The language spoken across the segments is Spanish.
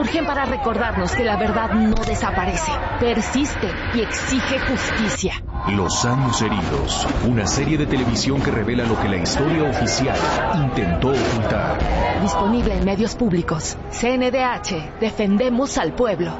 surgen para recordarnos que la verdad no desaparece, persiste y exige justicia. Los años heridos, una serie de televisión que revela lo que la historia oficial intentó ocultar. Disponible en medios públicos. CNDH, defendemos al pueblo.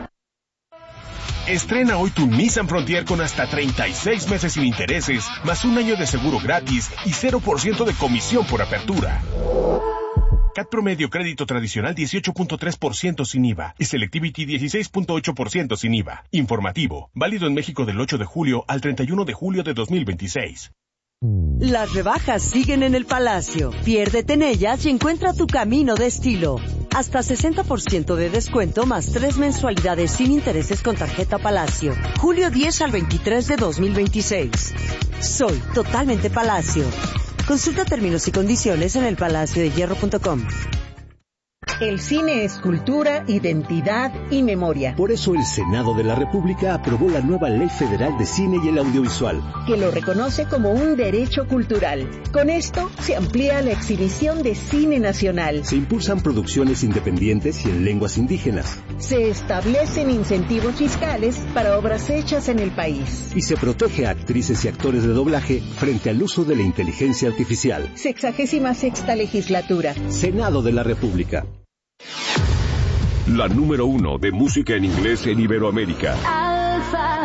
Estrena hoy tu Nissan Frontier con hasta 36 meses sin intereses, más un año de seguro gratis y 0% de comisión por apertura. CAT promedio crédito tradicional 18.3% sin IVA y Selectivity 16.8% sin IVA. Informativo, válido en México del 8 de julio al 31 de julio de 2026. Las rebajas siguen en el Palacio. Piérdete en ellas y encuentra tu camino de estilo. Hasta 60% de descuento más 3 mensualidades sin intereses con tarjeta Palacio. Julio 10 al 23 de 2026. Soy totalmente Palacio. Consulta términos y condiciones en elpalaciodehierro.com. El cine es cultura, identidad y memoria. Por eso el Senado de la República aprobó la nueva Ley Federal de Cine y el Audiovisual, que lo reconoce como un derecho cultural. Con esto se amplía la exhibición de cine nacional. Se impulsan producciones independientes y en lenguas indígenas. Se establecen incentivos fiscales para obras hechas en el país. Y se protege a actrices y actores de doblaje frente al uso de la inteligencia artificial. 66ª legislatura. Senado de la República. La número 1 de música en inglés en Iberoamérica. Alfa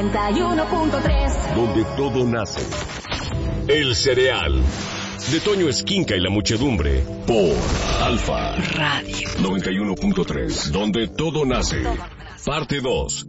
91.3. Donde todo nace. El cereal. De Toño Esquinca y la muchedumbre. Por Alfa Radio 91.3. Donde todo nace. Parte 2.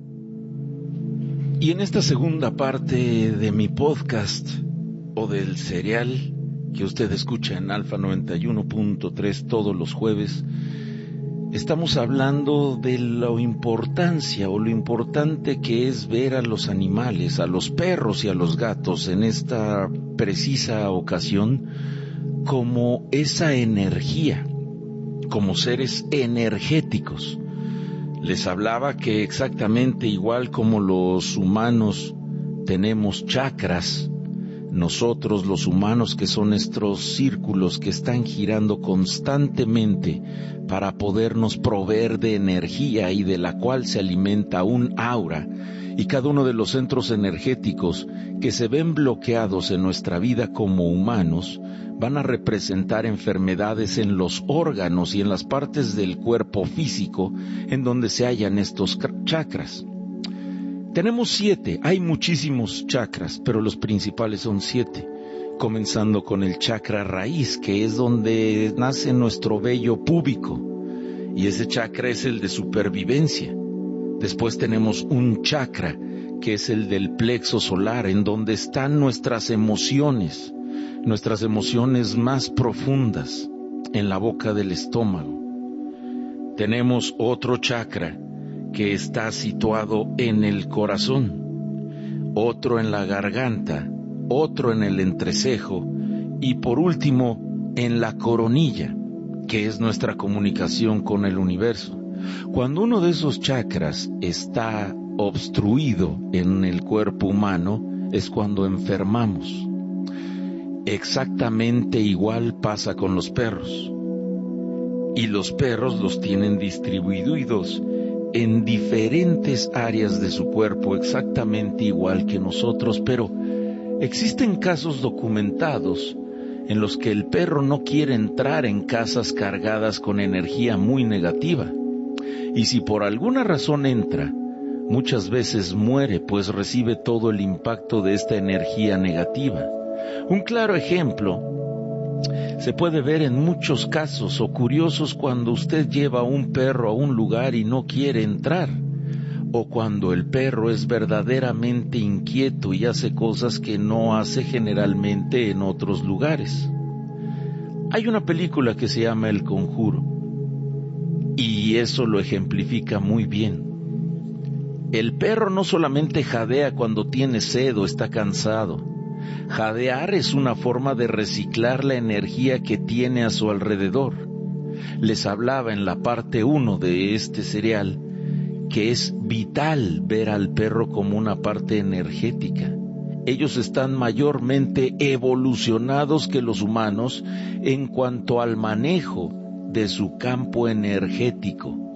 Y en esta segunda parte de mi podcast, o del cereal, que usted escucha en Alfa 91.3 todos los jueves, estamos hablando de la importancia o lo importante que es ver a los animales, a los perros y a los gatos en esta precisa ocasión como esa energía, como seres energéticos. Les hablaba que exactamente igual como los humanos tenemos chakras, nosotros los humanos, que son estos círculos que están girando constantemente para podernos proveer de energía y de la cual se alimenta un aura, y cada uno de los centros energéticos que se ven bloqueados en nuestra vida como humanos van a representar enfermedades en los órganos y en las partes del cuerpo físico en donde se hallan estos chakras. Tenemos 7, hay muchísimos chakras, pero los principales son 7, comenzando con el chakra raíz, que es donde nace nuestro vello púbico, y ese chakra es el de supervivencia. Después tenemos un chakra, que es el del plexo solar, en donde están nuestras emociones más profundas, en la boca del estómago. Tenemos otro chakra, que está situado en el corazón, otro en la garganta, otro en el entrecejo y por último en la coronilla, que es nuestra comunicación con el universo. Cuando uno de esos chakras está obstruido en el cuerpo humano es cuando enfermamos. Exactamente igual pasa con los perros. Y los perros los tienen distribuidos en diferentes áreas de su cuerpo, exactamente igual que nosotros, pero existen casos documentados en los que el perro no quiere entrar en casas cargadas con energía muy negativa, y si por alguna razón entra, muchas veces muere, pues recibe todo el impacto de esta energía negativa. Un claro ejemplo se puede ver en muchos casos o curiosos cuando usted lleva a un perro a un lugar y no quiere entrar, o cuando el perro es verdaderamente inquieto y hace cosas que no hace generalmente en otros lugares. Hay una película que se llama El Conjuro, y eso lo ejemplifica muy bien. El perro no solamente jadea cuando tiene sed o está cansado. Jadear es una forma de reciclar la energía que tiene a su alrededor. Les hablaba en la parte 1 de este serial que es vital ver al perro como una parte energética. Ellos están mayormente evolucionados que los humanos en cuanto al manejo de su campo energético.